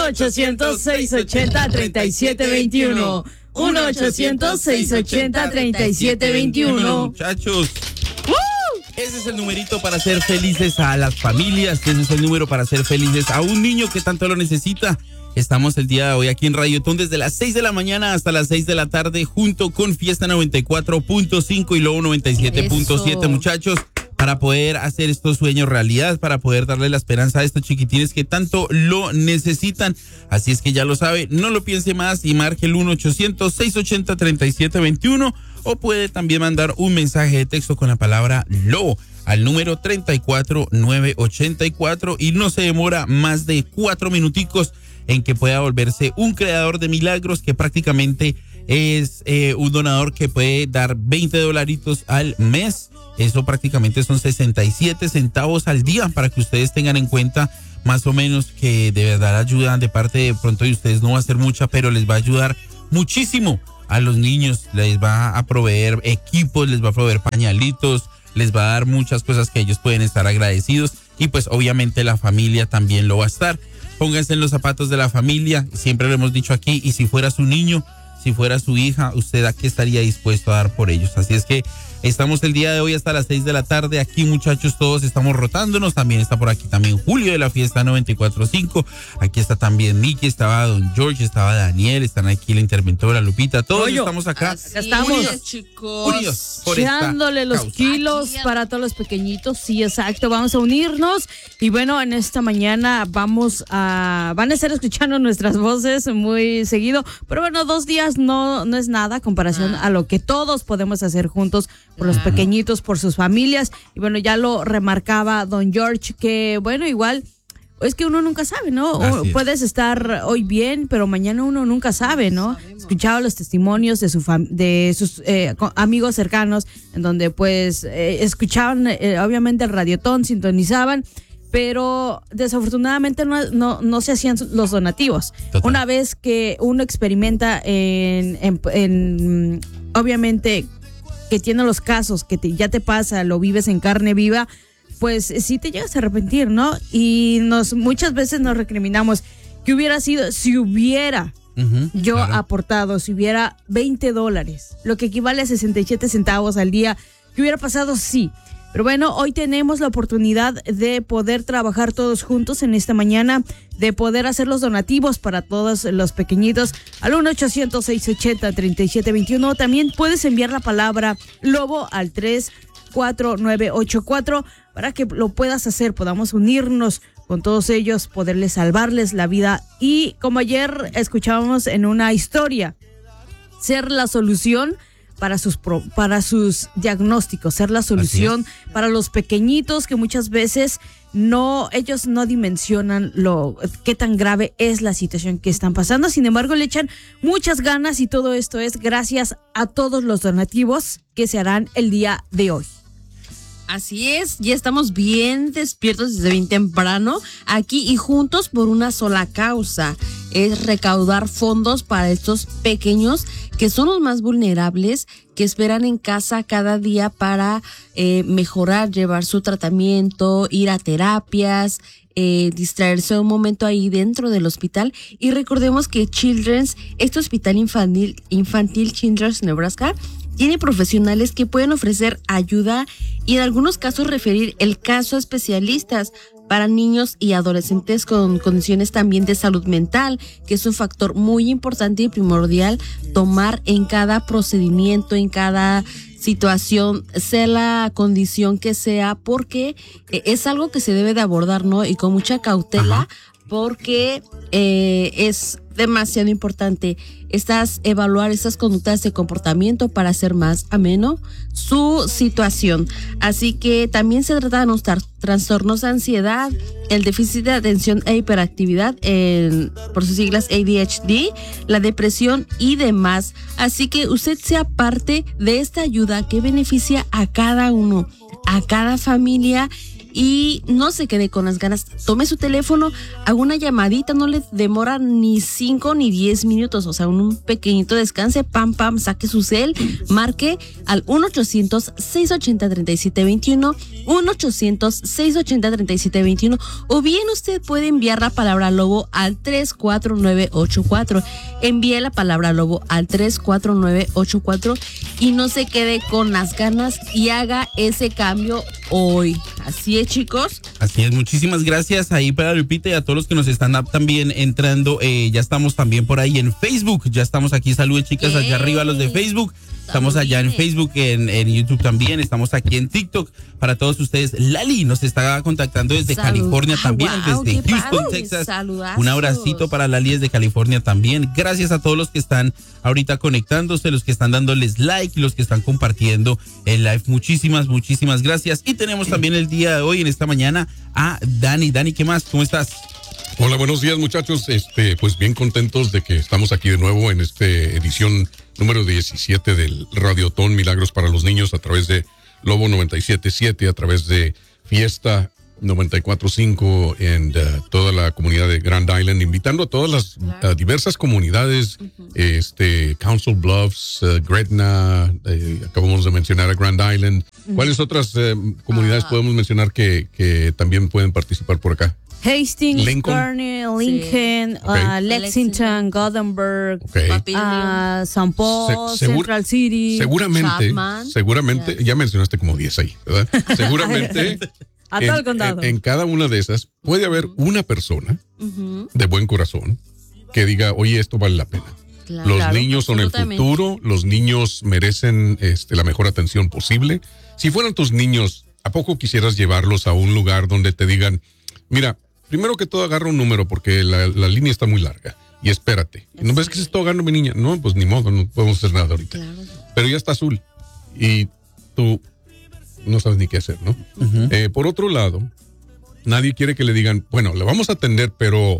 1-800-680-3721. 1-800-680-3721. Muchachos. Ese es el numerito para hacer felices a las familias. Ese es el número para hacer felices a un niño que tanto lo necesita. Estamos el día de hoy aquí en Radiotón desde las 6 de la mañana hasta las 6 de la tarde junto con Fiesta 94.5 y Lobo 97.7, muchachos, para poder hacer estos sueños realidad, para poder darle la esperanza a estos chiquitines que tanto lo necesitan. Así es que ya lo sabe, no lo piense más y marque el 1-800-680-3721 o puede también mandar un mensaje de texto con la palabra Lobo al número 34984 y no se demora más de 4 minuticos en que pueda volverse un creador de milagros, que prácticamente es un donador que puede dar $20 al mes. Eso prácticamente son 67 centavos al día, para que ustedes tengan en cuenta más o menos que de verdad ayuda de parte de pronto de ustedes. No va a ser mucha, pero les va a ayudar muchísimo a los niños. Les va a proveer equipos, les va a proveer pañalitos, les va a dar muchas cosas que ellos pueden estar agradecidos, y pues obviamente la familia también lo va a estar. Pónganse en los zapatos de la familia, siempre lo hemos dicho aquí, y si fuera su niño, si fuera su hija, ¿usted a qué estaría dispuesto a dar por ellos? Así es que estamos el día de hoy hasta las 6 de la tarde aquí, muchachos, todos estamos rotándonos. También está por aquí también Julio de la Fiesta 94.5, aquí está también Nicky, estaba Don George, estaba Daniel, están aquí la interventora Lupita, todos estamos acá. Acá estamos, chicos, echándole los kilos para todos los pequeñitos. Sí, exacto, vamos a unirnos. Y bueno, en esta mañana van a estar escuchando nuestras voces muy seguido, pero bueno, 2 días no es nada a comparación a lo que todos podemos hacer juntos por los pequeñitos, por sus familias. Y bueno, ya lo remarcaba Don George, que bueno, igual es que uno nunca sabe, ¿no? Puedes estar hoy bien, pero mañana uno nunca sabe, ¿no? Escuchaba los testimonios de sus amigos cercanos, en donde pues escuchaban obviamente el Radiotón, sintonizaban, pero desafortunadamente no se hacían los donativos. Total. Una vez que uno experimenta obviamente que tiene los casos, que ya te pasa, lo vives en carne viva, pues sí te llegas a arrepentir, ¿no? Y muchas veces nos recriminamos que hubiera sido, si hubiera aportado, si hubiera $20, lo que equivale a 67 centavos al día, ¿qué hubiera pasado? Sí. Pero bueno, hoy tenemos la oportunidad de poder trabajar todos juntos en esta mañana, de poder hacer los donativos para todos los pequeñitos al 1-800-680-3721. También puedes enviar la palabra Lobo al 34984 para que lo puedas hacer, podamos unirnos con todos ellos, poderles salvarles la vida. Y como ayer escuchábamos en una historia, ser la solución para sus diagnósticos, ser la solución para los pequeñitos que muchas veces ellos no dimensionan qué tan grave es la situación que están pasando. Sin embargo, le echan muchas ganas, y todo esto es gracias a todos los donativos que se harán el día de hoy. Así es, ya estamos bien despiertos desde bien temprano aquí y juntos por una sola causa, es recaudar fondos para estos pequeños que son los más vulnerables, que esperan en casa cada día para mejorar, llevar su tratamiento, ir a terapias, distraerse un momento ahí dentro del hospital. Y recordemos que este hospital infantil Children's Nebraska tiene profesionales que pueden ofrecer ayuda y en algunos casos referir el caso a especialistas para niños y adolescentes con condiciones también de salud mental, que es un factor muy importante y primordial tomar en cada procedimiento, en cada situación, sea la condición que sea, porque es algo que se debe de abordar, ¿no? Y con mucha cautela. Porque es demasiado importante evaluar estas conductas de comportamiento para hacer más ameno su situación. Así que también se trata de anotar trastornos de ansiedad, el déficit de atención e hiperactividad, por sus siglas ADHD, la depresión y demás. Así que usted sea parte de esta ayuda que beneficia a cada uno, a cada familia. y no se quede con las ganas. Tome su teléfono, haga una llamadita, no le demora ni 5 ni 10 minutos, o sea, un pequeñito descanse, pam, saque su cel, marque al 1-800-680-3721, 1-800-680-3721, o bien usted puede enviar la palabra lobo al 34984. Envíe la palabra lobo al 34984 y no se quede con las ganas y haga ese cambio hoy. Así es, chicos. Así es, muchísimas gracias ahí para Lupita y a todos los que nos están también entrando. Ya estamos también por ahí en Facebook. Ya estamos aquí. Saludos, chicas, allá arriba los de Facebook. Estamos allá en Facebook, en YouTube también. Estamos aquí en TikTok para todos ustedes. Lali nos está contactando desde California también, desde Houston, Texas. Saludazos. Un abracito para Lali desde California también. Gracias a todos los que están ahorita conectándose, los que están dándoles like y los que están compartiendo el live. Muchísimas gracias. Y tenemos también el día de hoy, en esta mañana, a Dani. Dani, ¿qué más? ¿Cómo estás? Hola, buenos días, muchachos. Pues bien contentos de que estamos aquí de nuevo en esta edición número 17 del Radiotón Milagros para los Niños a través de Lobo 97.7, a través de Fiesta 94.5 en toda la comunidad de Grand Island, invitando a todas las diversas comunidades, Council Bluffs, Gretna, acabamos de mencionar a Grand Island. ¿Cuáles otras comunidades podemos mencionar que también pueden participar por acá? Hastings, Lincoln. Kearney, Lincoln, Lexington, Gothenburg, San Paul, Central City, seguramente, ya mencionaste como 10 ahí, ¿verdad? Seguramente a todo el condado. En cada una de esas puede haber una persona de buen corazón que diga, oye, esto vale la pena. Claro, los niños son el futuro, los niños merecen la mejor atención posible. Si fueran tus niños, ¿a poco quisieras llevarlos a un lugar donde te digan, mira, primero que todo agarra un número porque la línea está muy larga y espérate? ¿No ves que se está ahogando mi niña? No, pues ni modo, no podemos hacer nada ahorita. Claro. Pero ya está azul y tú no sabes ni qué hacer, ¿no? Por otro lado, nadie quiere que le digan, bueno, le vamos a atender, pero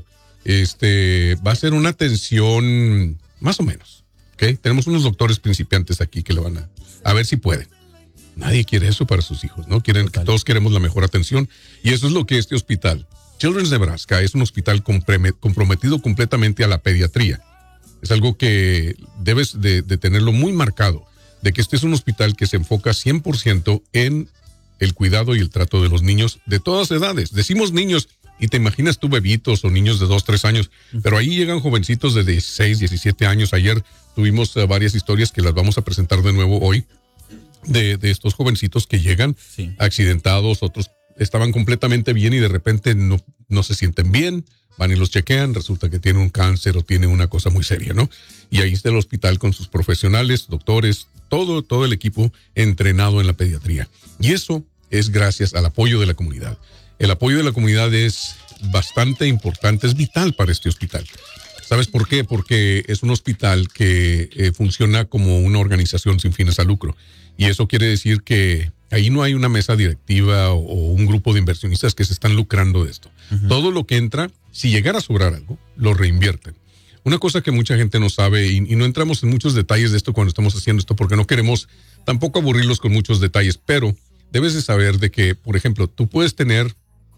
va a ser una atención más o menos, ¿ok? Tenemos unos doctores principiantes aquí que le van a ver si pueden. Nadie quiere eso para sus hijos, ¿no? Todos queremos la mejor atención y eso es lo que este hospital, Children's Nebraska, es un hospital comprometido completamente a la pediatría. Es algo que debes de tenerlo muy marcado, de que este es un hospital que se enfoca 100% en el cuidado y el trato de los niños de todas edades. Decimos niños y te imaginas tú bebitos o niños de 2, 3 años, pero ahí llegan jovencitos de 16, 17 años. Ayer tuvimos varias historias que las vamos a presentar de nuevo hoy, de estos jovencitos que llegan accidentados, otros estaban completamente bien y de repente no se sienten bien, van y los chequean, resulta que tienen un cáncer o tienen una cosa muy seria, ¿no? Y ahí está el hospital con sus profesionales, doctores, todo el equipo entrenado en la pediatría. Y eso es gracias al apoyo de la comunidad. El apoyo de la comunidad es bastante importante, es vital para este hospital. ¿Sabes por qué? Porque es un hospital que funciona como una organización sin fines a lucro. Y eso quiere decir que ahí no hay una mesa directiva o un grupo de inversionistas que se están lucrando de esto. Todo lo que entra, si llegara a sobrar algo, lo reinvierten. Una cosa que mucha gente no sabe, y no entramos en muchos detalles de esto cuando estamos haciendo esto, porque no queremos tampoco aburrirlos con muchos detalles, pero debes de saber de que, por ejemplo, tú puedes tener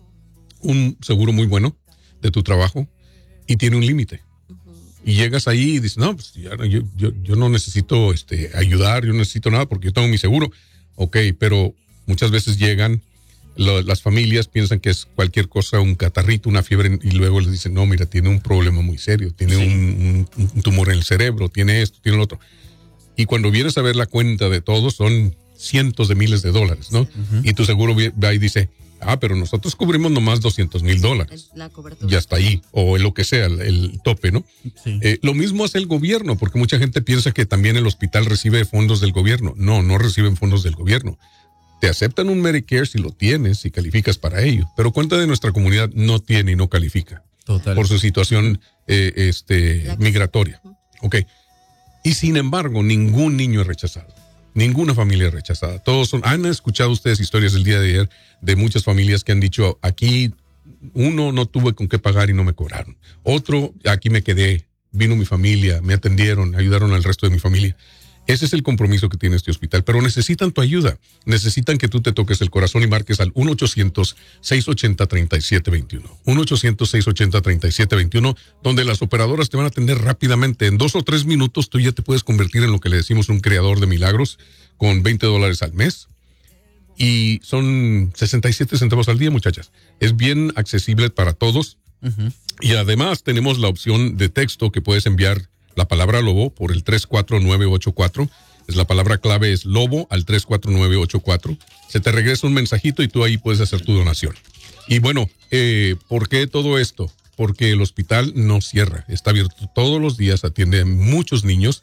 un seguro muy bueno de tu trabajo y tiene un límite. Y llegas ahí y dices, no, pues yo no necesito ayudar, yo no necesito nada porque yo tengo mi seguro. Ok, pero muchas veces llegan, las familias piensan que es cualquier cosa, un catarrito, una fiebre, y luego les dicen, no, mira, tiene un problema muy serio, tiene un tumor en el cerebro, tiene esto, tiene lo otro. Y cuando vienes a ver la cuenta de todo, son cientos de miles de dólares, ¿no? Y tu seguro va y dice, pero nosotros cubrimos nomás $200,000. La cobertura. Ya está ahí, o lo que sea, el tope, ¿no? Sí. Lo mismo hace el gobierno, porque mucha gente piensa que también el hospital recibe fondos del gobierno. No reciben fondos del gobierno. Te aceptan un Medicare si lo tienes, si calificas para ello, pero cuánta de nuestra comunidad no tiene y no califica. Total. Por su situación migratoria. Ok. Y sin embargo, ningún niño es rechazado. Ninguna familia es rechazada. Han escuchado ustedes historias el día de ayer de muchas familias que han dicho, aquí uno no tuve con qué pagar y no me cobraron. Otro, aquí me quedé, vino mi familia, me atendieron, ayudaron al resto de mi familia. Ese es el compromiso que tiene este hospital, pero necesitan tu ayuda. Necesitan que tú te toques el corazón y marques al 1-800-680-3721. 1-800-680-3721, donde las operadoras te van a atender rápidamente. En 2 o 3 minutos tú ya te puedes convertir en lo que le decimos un creador de milagros con $20 al mes. Y son 67 centavos al día, muchachas. Es bien accesible para todos. Uh-huh. Y además tenemos la opción de texto que puedes enviar la palabra lobo por el 34984. La palabra clave es lobo al 34984. Se te regresa un mensajito y tú ahí puedes hacer tu donación. Y bueno, ¿por qué todo esto? Porque el hospital no cierra. Está abierto todos los días, atiende a muchos niños.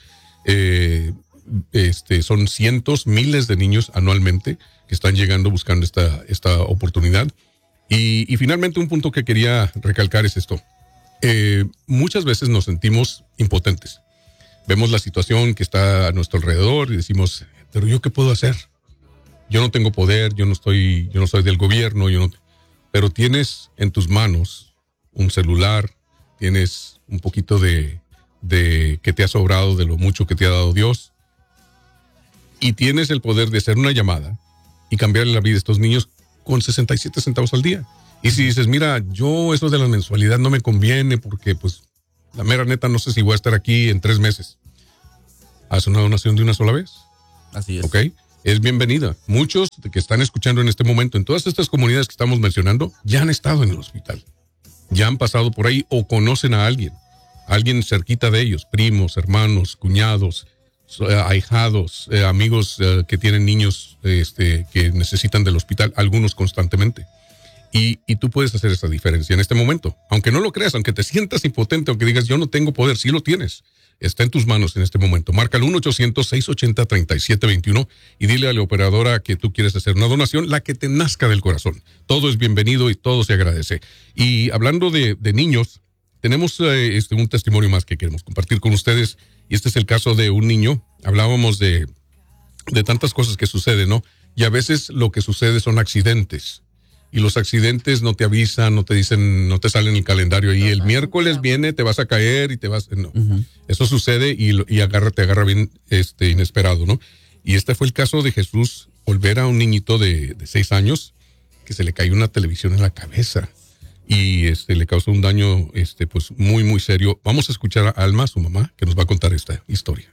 Son cientos, miles de niños anualmente que están llegando buscando esta oportunidad. Y finalmente un punto que quería recalcar es esto. Muchas veces nos sentimos impotentes. Vemos la situación que está a nuestro alrededor y decimos, pero ¿yo qué puedo hacer? Yo no tengo poder, yo no soy del gobierno, pero tienes en tus manos un celular, tienes un poquito de que te ha sobrado de lo mucho que te ha dado Dios, y tienes el poder de hacer una llamada y cambiarle la vida a estos niños con 67 centavos al día. Y si dices, mira, yo eso de la mensualidad no me conviene porque pues la mera neta no sé si voy a estar aquí en 3 meses. Haz una donación de una sola vez. Así es. ¿Ok? Es bienvenida. Muchos de que están escuchando en este momento, en todas estas comunidades que estamos mencionando, ya han estado en el hospital. Ya han pasado por ahí o conocen a alguien cerquita de ellos, primos, hermanos, cuñados, ahijados, amigos que tienen niños que necesitan del hospital, algunos constantemente. Y tú puedes hacer esa diferencia en este momento. Aunque no lo creas, aunque te sientas impotente, aunque digas yo no tengo poder, sí lo tienes. Está en tus manos en este momento. Marca el 1-800-680-3721 y dile a la operadora que tú quieres hacer una donación, la que te nazca del corazón. Todo es bienvenido y todo se agradece. Y hablando de niños, tenemos un testimonio más que queremos compartir con ustedes. Y este es el caso de un niño. Hablábamos de tantas cosas que suceden, ¿no? Y a veces lo que sucede son accidentes. Y los accidentes no te avisan, no te dicen, no te salen en el calendario. Y el miércoles viene, te vas a caer y te vas... No. Uh-huh. Eso sucede y te agarra bien inesperado, ¿no? Y este fue el caso de Jesús Olvera, a un niñito de 6 años que se le cayó una televisión en la cabeza y le causó un daño pues muy, muy serio. Vamos a escuchar a Alma, su mamá, que nos va a contar esta historia.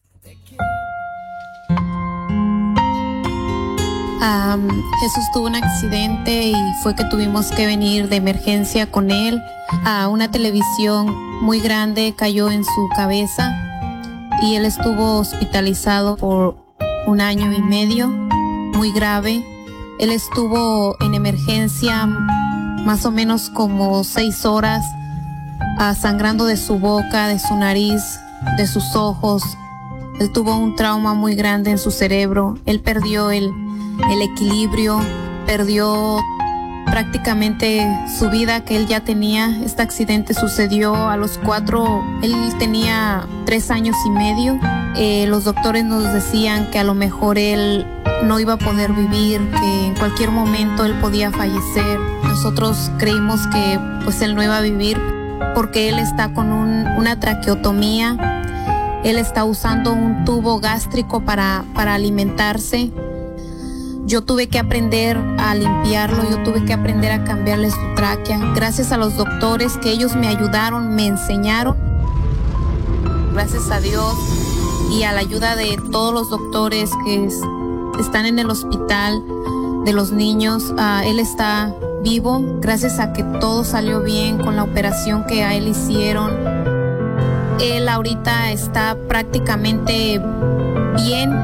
Jesús tuvo un accidente y fue que tuvimos que venir de emergencia con él. Una televisión muy grande cayó en su cabeza y él estuvo hospitalizado por 1 año y medio, muy grave. Él estuvo en emergencia más o menos como 6 horas, sangrando de su boca, de su nariz, de sus ojos. Él tuvo un trauma muy grande en su cerebro. Él perdió el equilibrio, perdió prácticamente su vida que él ya tenía. Este accidente sucedió a los 4, él tenía 3 años y medio. Los doctores nos decían que a lo mejor él no iba a poder vivir, que en cualquier momento él podía fallecer. Nosotros creímos que pues él no iba a vivir porque él está con una traqueotomía. Él está usando un tubo gástrico para alimentarse. Yo tuve que aprender a limpiarlo, yo tuve que aprender a cambiarle su tráquea. Gracias a los doctores que ellos me ayudaron, me enseñaron. Gracias a Dios y a la ayuda de todos los doctores que están en el hospital de los niños, él está vivo. Gracias a que todo salió bien con la operación que a él hicieron. Él ahorita está prácticamente bien.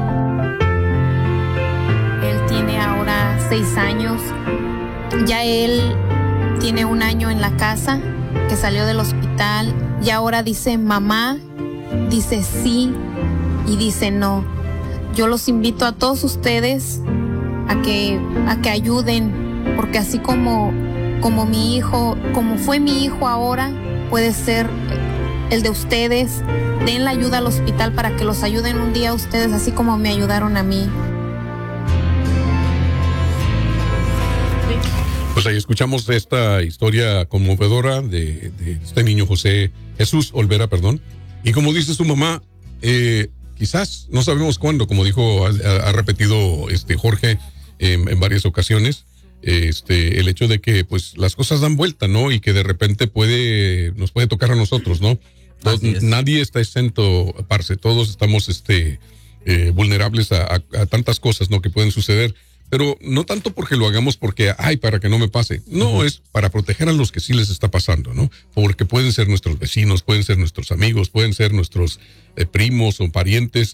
6 años. Ya él tiene 1 año en la casa, que salió del hospital, y ahora dice mamá, dice sí y dice no. Yo los invito a todos ustedes a que ayuden, porque así como mi hijo, como fue mi hijo ahora, puede ser el de ustedes. Den la ayuda al hospital para que los ayuden un día a ustedes, así como me ayudaron a mí. Pues ahí escuchamos esta historia conmovedora de este niño Jesús Olvera, perdón. Y como dice su mamá, que quizás, no sabemos cuándo, como dijo, ha repetido Jorge en varias ocasiones, el hecho de que pues las cosas dan vuelta, ¿no? Y que de repente nos puede tocar a nosotros, ¿no? Nadie está exento, parce, todos estamos vulnerables a tantas cosas, ¿no? Que pueden suceder. Pero no tanto porque lo hagamos porque, para que no me pase. No, es para proteger a los que sí les está pasando, ¿no? Porque pueden ser nuestros vecinos, pueden ser nuestros amigos, pueden ser nuestros primos o parientes.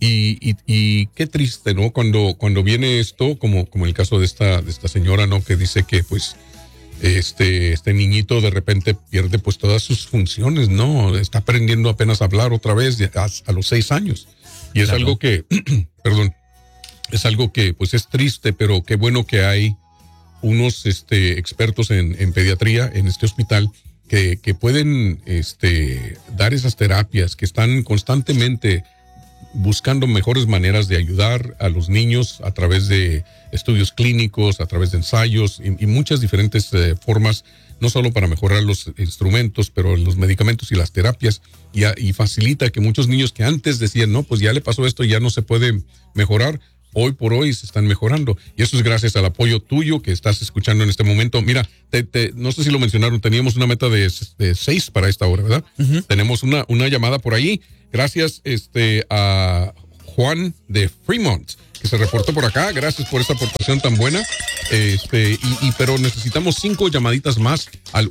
Y qué triste, ¿no? Cuando viene esto, como el caso de esta señora, ¿no? Que dice que, pues, este niñito de repente pierde, pues, todas sus funciones, ¿no? Está aprendiendo apenas a hablar otra vez a los 6 años. Y es algo que, perdón, es algo que pues es triste, pero qué bueno que hay unos expertos en pediatría en este hospital que pueden dar esas terapias, que están constantemente buscando mejores maneras de ayudar a los niños a través de estudios clínicos, a través de ensayos y muchas diferentes formas, no solo para mejorar los instrumentos, pero los medicamentos y las terapias, y facilita que muchos niños que antes decían, no, pues ya le pasó esto, ya no se puede mejorar, hoy por hoy se están mejorando. Y eso es gracias al apoyo tuyo que estás escuchando en este momento. Mira, no sé si lo mencionaron, teníamos una meta de 6 para esta hora, ¿verdad? Uh-huh. Tenemos una llamada por ahí. Gracias a Juan de Fremont, que se reportó por acá. Gracias por esta aportación tan buena. Pero necesitamos 5 llamaditas más al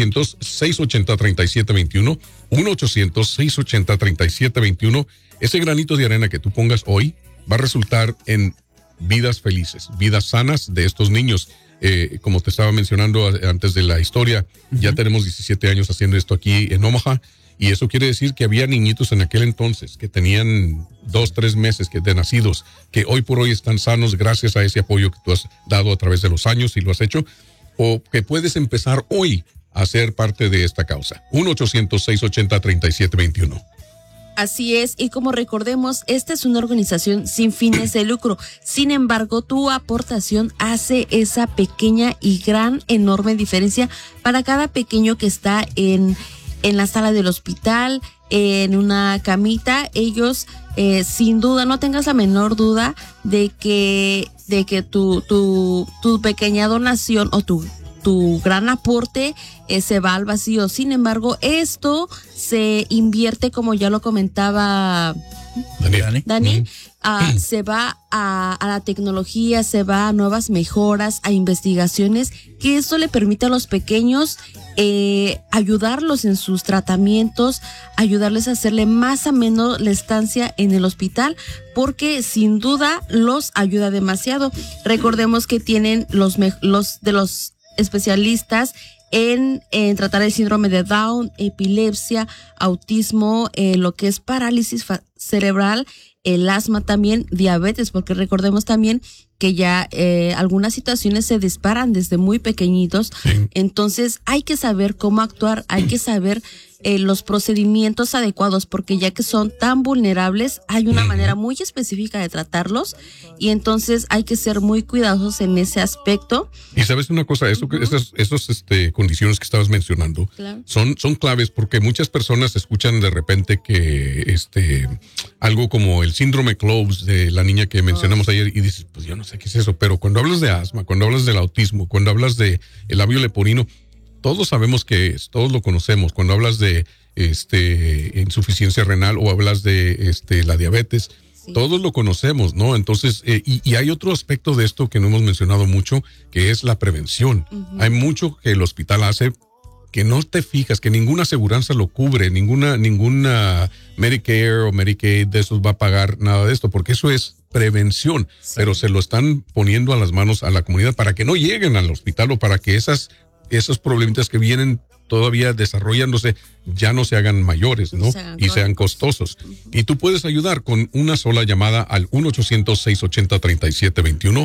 1-800-680-3721. 1-800-680-3721. Ese granito de arena que tú pongas hoy va a resultar en vidas felices, vidas sanas de estos niños. Como te estaba mencionando antes de la historia, ya tenemos 17 años haciendo esto aquí en Omaha, y eso quiere decir que había niñitos en aquel entonces que tenían 2-3 meses de nacidos, que hoy por hoy están sanos gracias a ese apoyo que tú has dado a través de los años y lo has hecho, o que puedes empezar hoy a ser parte de esta causa. 1-800-680-3721. Así es, y como recordemos, esta es una organización sin fines de lucro. Sin embargo, tu aportación hace esa pequeña y gran, enorme diferencia para cada pequeño que está en la sala del hospital, en una camita. Ellos, sin duda, no tengas la menor duda de que tu pequeña donación o tu gran aporte se va al vacío. Sin embargo, esto se invierte, como ya lo comentaba Dani, se va a la tecnología, se va a nuevas mejoras, a investigaciones, que esto le permite a los pequeños ayudarlos en sus tratamientos, ayudarles a hacerle más ameno la estancia en el hospital, porque sin duda los ayuda demasiado. Recordemos que tienen los especialistas en tratar el síndrome de Down, epilepsia, autismo, lo que es parálisis cerebral, el asma también, diabetes, porque recordemos también que ya algunas situaciones se disparan desde muy pequeñitos. Sí. Entonces hay que saber cómo actuar, hay que saber los procedimientos adecuados, porque ya que son tan vulnerables, hay una manera muy específica de tratarlos, y entonces hay que ser muy cuidadosos en ese aspecto. Y sabes una cosa, esas condiciones que estabas mencionando, claro, son claves, porque muchas personas escuchan de repente que algo como el síndrome Cloves de la niña que mencionamos ayer, y dices, pues yo no sé qué es eso, pero cuando hablas de asma, cuando hablas del autismo, cuando hablas de el labio leporino, todos sabemos qué es, todos lo conocemos. Cuando hablas de insuficiencia renal o hablas de la diabetes, sí, todos lo conocemos, ¿no? Entonces, y hay otro aspecto de esto que no hemos mencionado mucho, que es la prevención. Uh-huh. Hay mucho que el hospital hace que no te fijas, que ninguna aseguranza lo cubre, ninguna Medicare o Medicaid de esos va a pagar nada de esto, porque eso es prevención, sí, pero se lo están poniendo a las manos a la comunidad para que no lleguen al hospital, o para que esos problemitas que vienen todavía desarrollándose ya no se hagan mayores, ¿no? Y sean costosos. Uh-huh. Y tú puedes ayudar con una sola llamada al 1-800-680-3721.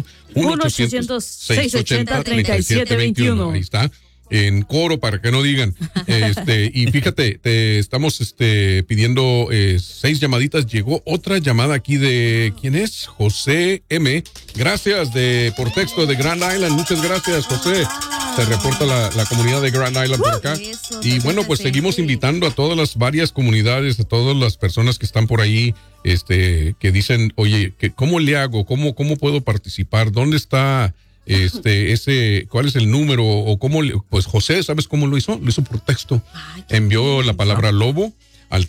1-800-680-3721. Ahí está. En coro, para que no digan. Y fíjate, te estamos pidiendo 6 llamaditas. Llegó otra llamada aquí de, ¿quién es? José M. Gracias por texto de Grand Island. Muchas gracias, José. Se reporta la comunidad de Grand Island por acá. Eso, Y bueno, pues seguimos invitando a todas las varias comunidades, a todas las personas que están por ahí, que dicen, oye, ¿cómo le hago? ¿Cómo puedo participar? ¿Dónde está cuál es el número? O cómo, pues José, ¿sabes cómo lo hizo? Lo hizo por texto. Envió la palabra lobo al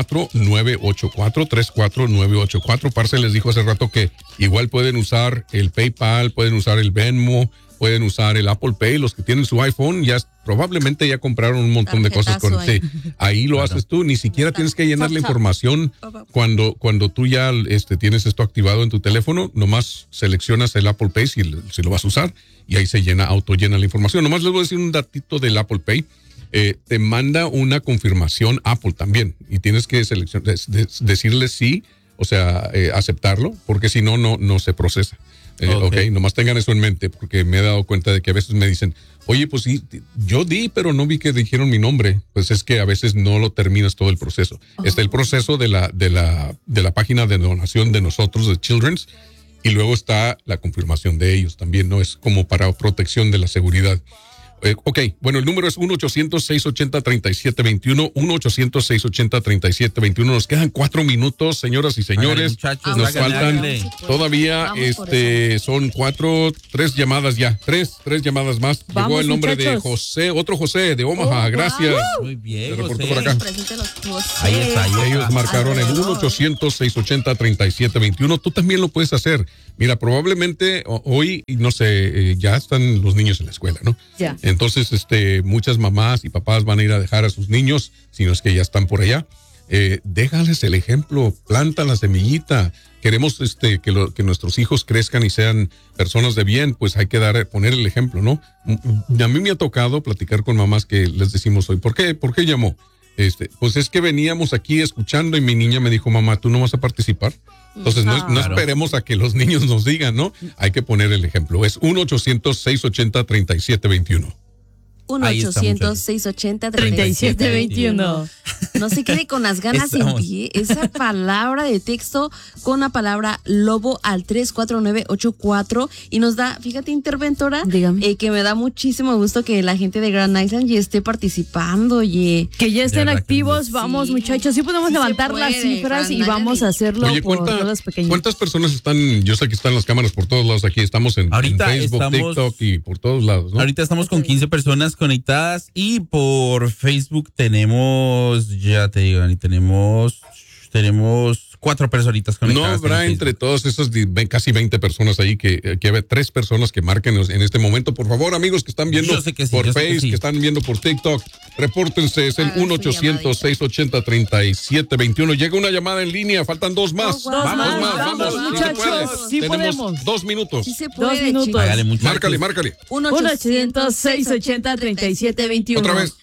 34984. Parce les dijo hace rato que igual pueden usar el PayPal, pueden usar el Venmo, pueden usar el Apple Pay. Los que tienen su iPhone probablemente ya compraron un montón de cosas con ahí. ahí lo haces tú, ni siquiera tienes que llenar la información cuando tú ya tienes esto activado en tu teléfono, nomás seleccionas el Apple Pay si lo vas a usar y ahí se autollena la información. Nomás les voy a decir un datito del Apple Pay. Te manda una confirmación Apple también y tienes que decirle sí, o sea, aceptarlo, porque si no, no se procesa. Okay, nomás tengan eso en mente, porque me he dado cuenta de que a veces me dicen, oye, pues sí, yo di, pero no vi que dijeron mi nombre. Pues es que a veces no lo terminas todo el proceso. Está el proceso de la página de donación de nosotros, de Children's, y luego está la confirmación de ellos también, ¿no? Es como para protección de la seguridad. Ok, bueno, el número es 1-800-680-3721, 1-800-680-3721. Nos quedan 4 minutos, señoras y señores. Muchachos, nos faltan todavía, son 3 llamadas ya, tres llamadas más. Vamos, llegó el nombre muchachos. de José, otro José de Omaha, gracias. Muy bien, Se reportó José. por acá. Presente los José. Ahí está. Ellos marcaron el 1-800-680-3721. Tú también lo puedes hacer. Mira, probablemente hoy, no sé, ya están los niños en la escuela, ¿no? Ya. Entonces, muchas mamás y papás van a ir a dejar a sus niños, si no es que ya están por allá. Déjales el ejemplo, planta la semillita. Queremos que nuestros hijos crezcan y sean personas de bien, pues hay que poner el ejemplo, ¿no? A mí me ha tocado platicar con mamás que les decimos hoy, ¿por qué llamó? Pues es que veníamos aquí escuchando y mi niña me dijo, mamá, ¿tú no vas a participar? Entonces no esperemos a que los niños nos digan, ¿no? Hay que poner el ejemplo. Es 1-800-680-3721. 1-800-680-3721. No se quede con las ganas y envíe esa palabra de texto con la palabra lobo al 34984 y nos da, fíjate, interventora, Dígame. que me da muchísimo gusto que la gente de Grand Island ya esté participando, oye. Que ya estén De verdad que activos, sí. vamos muchachos, sí podemos levantar se las puede, cifras y Grand vamos Island. a hacerlo Oye, por todos los pequeños. ¿cuántas personas están? Yo sé que están las cámaras por todos lados aquí. Estamos en Facebook, TikTok y por todos lados, ¿no? Ahorita estamos con 15 personas conectadas y por Facebook tenemos, ya te digo, tenemos 4 personitas No conectadas. habrá entre todas esas casi 20 personas ahí que haya 3 personas que marquen en este momento. Por favor, amigos que están viendo Yo sé que sí, por yo sé que Facebook, sí. que están viendo por TikTok, repórtense. Es el Hagan su 1-800-680-3721. Llega una llamada en línea, faltan 2 más. Dos más, vamos, Sí se muchachos, puede. sí Tenemos podemos. 2 minutos. Sí se 2 puede, minutos. chicos. Hágale, muchachos. Márcale. 1-800-680-3721. Otra vez.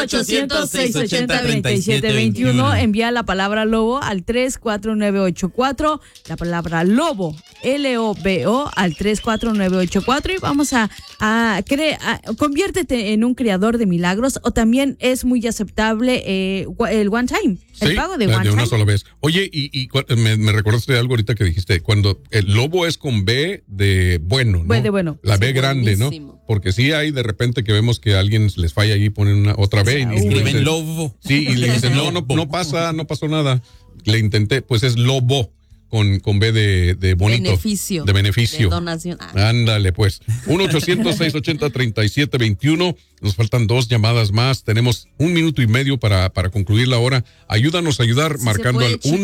1-800-680-3721. Envía la palabra lobo al 34984. La palabra lobo, L-O-B-O, al 34984. Y vamos conviértete en un creador de milagros. O también es muy aceptable el one time. El Sí, pago de de one una time. sola vez. Oye, me recordaste de algo ahorita que dijiste, cuando el lobo es con B de bueno, ¿no? B de bueno. La B Sí, grande, buenísimo. ¿no? Porque sí hay de repente que vemos que a alguien les falla ahí y ponen otra B. y le Escriben dicen- lobo. Sí, y le dicen, no pasó nada. Le intenté, pues es lobo con B de bonito. Beneficio. De beneficio. De donación. Ándale, pues. 1-800-680-3721. Nos faltan 2 llamadas más. Tenemos 1 minuto y medio para concluir la hora. Ayúdanos a ayudar Sí marcando se puede, al chicos.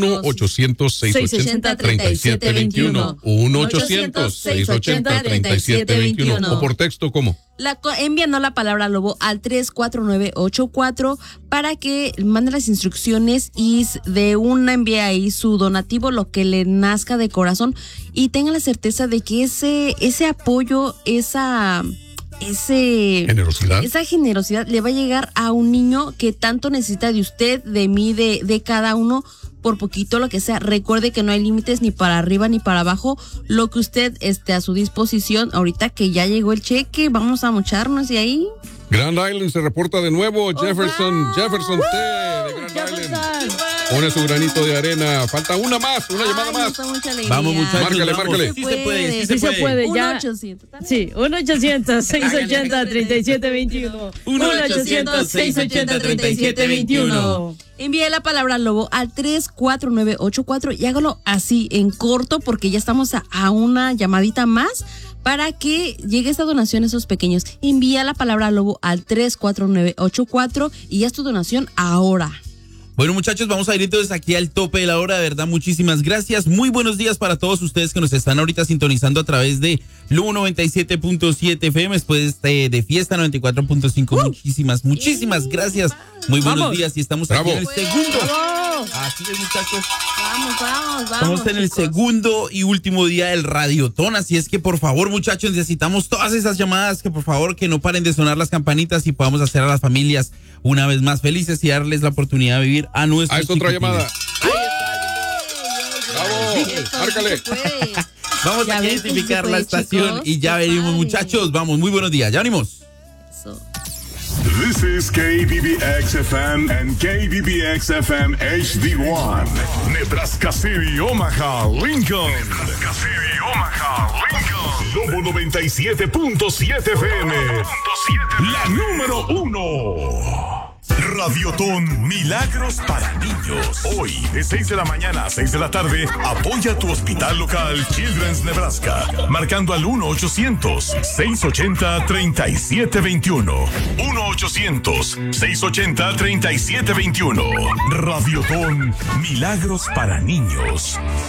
1-800-680-3721. 1-800-680-3721. O por texto, ¿cómo? Enviando la palabra lobo al 34984 para que mande las instrucciones y de una envíe ahí su donativo, lo que le nazca de corazón, y tenga la certeza de que ese apoyo, esa generosidad le va a llegar a un niño que tanto necesita de usted, de mí, de cada uno, por poquito, lo que sea. Recuerde que no hay límites ni para arriba ni para abajo. Lo que usted esté a su disposición, ahorita que ya llegó el cheque, vamos a mocharnos y ahí. Grand Island se reporta de nuevo. Jefferson T. de Grand Island. Jefferson. Pone su granito de arena. Falta una más, una llamada más. Vamos, muchachos. Márcale, vamos. márcale. Sí se puede, Sí se puede, ya. 1-800. Sí, 1-800-680-3721. 1-800-680-3721. Envíe la palabra lobo al 34984 y hágalo así en corto porque ya estamos a una llamadita más para que llegue esta donación a esos pequeños. Envía la palabra lobo al 34984 y haz tu donación ahora. Bueno, muchachos, vamos a ir entonces aquí al tope de la hora, de verdad, muchísimas gracias. Muy buenos días para todos ustedes que nos están ahorita sintonizando a través de Lu 97.7 FM, después de Fiesta 94.5. Muchísimas gracias. Muy buenos días y estamos aquí en el segundo. Así es, muchachos. Vamos. Estamos en el segundo y último día del Radiotón, así es que por favor, muchachos, necesitamos todas esas llamadas, que por favor que no paren de sonar las campanitas y podamos hacer a las familias una vez más felices y darles la oportunidad de vivir a nuestros Ahí está otra llamada. Bravo, márcale. Vamos Ya a ven, identificar sí se la puede, estación chicos. y ya Qué venimos, padre. muchachos. Vamos, muy buenos días, ya venimos. Eso. This is KBBX FM and KBBX FM HD1. Nebraska City, Omaha, Lincoln. Nebraska City, Omaha, Lincoln. Lobo 97.7 FM. La número 1. Radiotón Milagros para Niños. Hoy, de 6 de la mañana a 6 de la tarde, apoya tu hospital local Children's Nebraska, marcando al 1-800-680-3721. 1-800-680-3721. Radiotón Milagros para Niños.